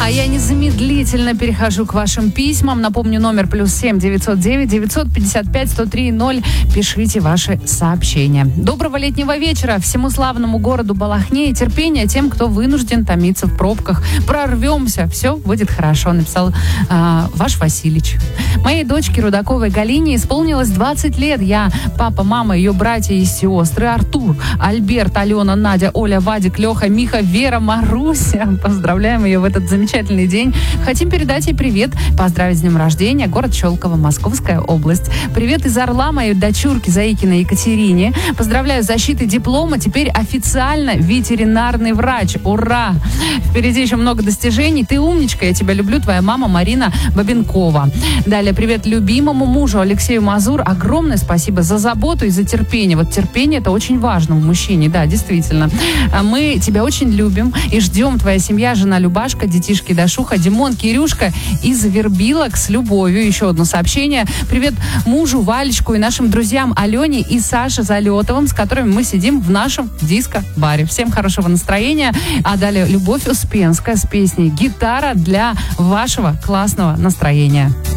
А я незамедлительно перехожу к вашим письмам. Напомню, номер +7 909 955 103 0. Пишите ваши сообщения. Доброго летнего вечера всему славному городу Балахне и терпения тем, кто вынужден томиться в пробках. Прорвемся, все будет хорошо, написал ваш Василич. Моей дочке Рудаковой Галине исполнилось 20 лет. Я, папа, мама, ее братья и сестры, Артур, Альберт, Алена, Надя, Оля, Вадик, Леха, Миха, Вера, Маруся. Поздравляем ее в этот замечательный день. Хотим передать ей привет, поздравить с днем рождения, город Щелково, Московская область. Привет из Орла моей дочурке Заикиной Екатерине. Поздравляю с защитой диплома. Теперь официально ветеринарный врач. Ура! Впереди еще много достижений. Ты умничка, я тебя люблю. Твоя мама Марина Бабенкова. Далее привет любимому мужу Алексею Мазур. Огромное спасибо за заботу и за терпение. Вот терпение — это очень важно в мужчине, да, действительно. Мы тебя очень любим и ждем. Твоя семья, жена Любашка, детишки Дашуха, Димон, Кирюшка из Вербилок с любовью. Еще одно сообщение. Привет мужу Валечку и нашим друзьям Алене и Саше Залетовым, с которыми мы сидим в нашем диско-баре. Всем хорошего настроения. А далее Любовь Успенская с песней «Гитара для вашего классного настроения».